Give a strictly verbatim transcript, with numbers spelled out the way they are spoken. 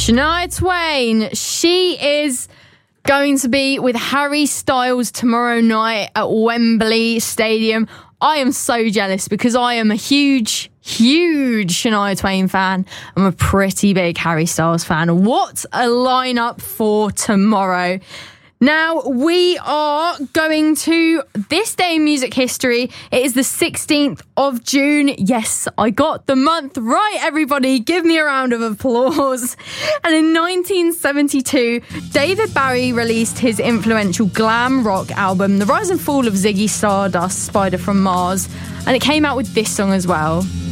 Shania Twain, she is going to be with Harry Styles tomorrow night at Wembley Stadium. I am so jealous because I am a huge, huge Shania Twain fan. I'm a pretty big Harry Styles fan. What a lineup for tomorrow. Now, we are going to this day in music history. It is the sixteenth of June. Yes, I got the month right, everybody. Give me a round of applause. And in nineteen seventy-two, David Bowie released his influential glam rock album, The Rise and Fall of Ziggy Stardust, Spider from Mars. And it came out with this song as well.